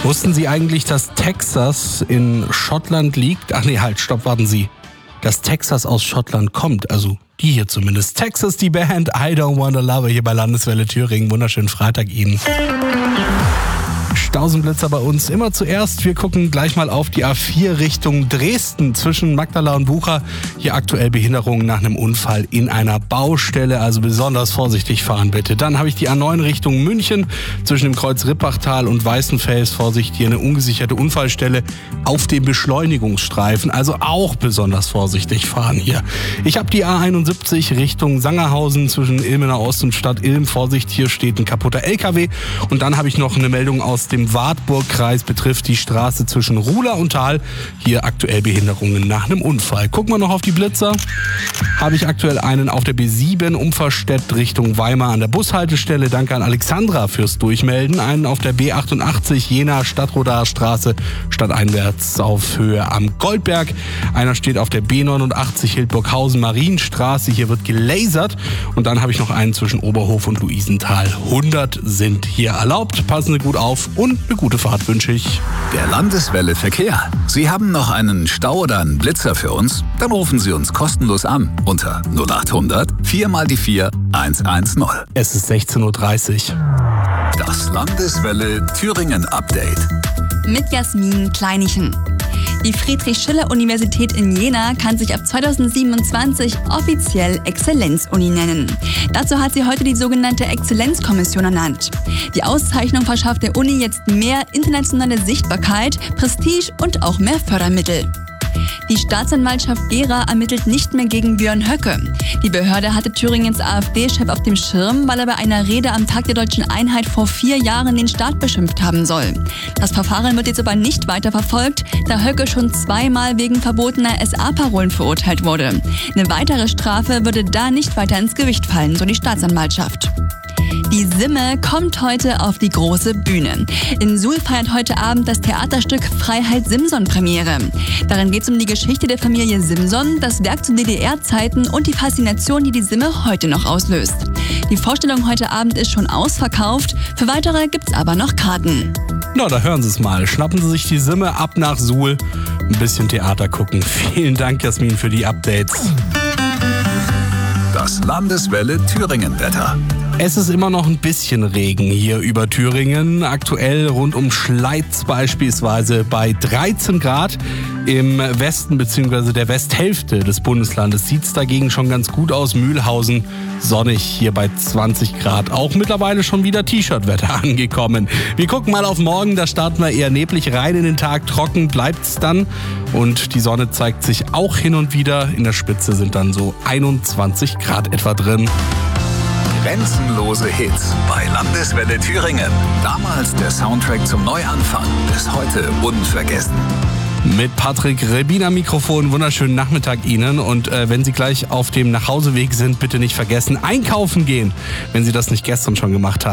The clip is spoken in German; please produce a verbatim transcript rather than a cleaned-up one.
Wussten Sie eigentlich, dass Texas in Schottland liegt? Ach nee, halt, stopp, warten Sie. Dass Texas aus Schottland kommt, also die hier zumindest. Texas, die Band I Don't Wanna Love hier bei Landeswelle Thüringen. Wunderschönen Freitag Ihnen. Stausenblitzer bei uns immer zuerst. Wir gucken gleich mal auf die A vier Richtung Dresden zwischen Magdala und Bucha. Hier aktuell Behinderungen nach einem Unfall in einer Baustelle, also besonders vorsichtig fahren bitte. Dann habe ich die A neun Richtung München zwischen dem Kreuz Rippachtal und Weißenfels. Vorsicht, hier eine ungesicherte Unfallstelle auf dem Beschleunigungsstreifen, also auch besonders vorsichtig fahren hier. Ich habe die A einundsiebzig Richtung Sangerhausen zwischen Ilmenau Ost und Stadt Ilm. Vorsicht, hier steht ein kaputter L K W. Und dann habe ich noch eine Meldung aus dem Wartburgkreis, betrifft die Straße zwischen Ruhla und Thal. Hier aktuell Behinderungen nach einem Unfall. Gucken wir noch auf die Blitzer. Habe ich aktuell einen auf der B sieben Umverstedt Richtung Weimar an der Bushaltestelle. Danke an Alexandra fürs Durchmelden. Einen auf der B achtundachtzig Jena Stadtrodaer Straße stadteinwärts auf Höhe am Goldberg. Einer steht auf der B neunundachtzig Hildburghausen Marienstraße. Hier wird gelasert. Und dann habe ich noch einen zwischen Oberhof und Luisenthal. hundert sind hier erlaubt. Passen Sie gut auf und eine gute Fahrt wünsche ich. Der Landeswelle Verkehr. Sie haben noch einen Stau oder einen Blitzer für uns? Dann rufen Sie uns kostenlos an unter null achthundert vier mal die vier hundertzehn. Es ist sechzehn Uhr dreißig. Das Landeswelle Thüringen Update. Mit Jasmin Kleinichen. Die Friedrich-Schiller-Universität in Jena kann sich ab zweitausendsiebenundzwanzig offiziell Exzellenz-Uni nennen. Dazu hat sie heute die sogenannte Exzellenzkommission ernannt. Die Auszeichnung verschafft der Uni jetzt mehr internationale Sichtbarkeit, Prestige und auch mehr Fördermittel. Die Staatsanwaltschaft Gera ermittelt nicht mehr gegen Björn Höcke. Die Behörde hatte Thüringens AfD-Chef auf dem Schirm, weil er bei einer Rede am Tag der Deutschen Einheit vor vier Jahren den Staat beschimpft haben soll. Das Verfahren wird jetzt aber nicht weiter verfolgt, da Höcke schon zweimal wegen verbotener S A-Parolen verurteilt wurde. Eine weitere Strafe würde da nicht weiter ins Gewicht fallen, so die Staatsanwaltschaft. Die Simme kommt heute auf die große Bühne. In Suhl feiert heute Abend das Theaterstück Freiheit Simson Premiere. Darin geht es um die Geschichte der Familie Simson, das Werk zu D D R-Zeiten und die Faszination, die die Simme heute noch auslöst. Die Vorstellung heute Abend ist schon ausverkauft, für weitere gibt's aber noch Karten. Na, da hören Sie es mal. Schnappen Sie sich die Simme ab nach Suhl. Ein bisschen Theater gucken. Vielen Dank, Jasmin, für die Updates. Das Landeswelle Thüringen Wetter. Es ist immer noch ein bisschen Regen hier über Thüringen. Aktuell rund um Schleiz beispielsweise bei dreizehn Grad. Im Westen bzw. der Westhälfte des Bundeslandes sieht es dagegen schon ganz gut aus. Mühlhausen sonnig hier bei zwanzig Grad. Auch mittlerweile schon wieder T-Shirt-Wetter angekommen. Wir gucken mal auf morgen. Da starten wir eher neblig rein in den Tag. Trocken bleibt's dann. Und die Sonne zeigt sich auch hin und wieder. In der Spitze sind dann so einundzwanzig Grad etwa drin. Grenzenlose Hits bei Landeswelle Thüringen. Damals der Soundtrack zum Neuanfang, bis heute unvergessen. Mit Patrick Rebin am Mikrofon. Wunderschönen Nachmittag Ihnen. Und äh, wenn Sie gleich auf dem Nachhauseweg sind, bitte nicht vergessen, einkaufen gehen, wenn Sie das nicht gestern schon gemacht haben.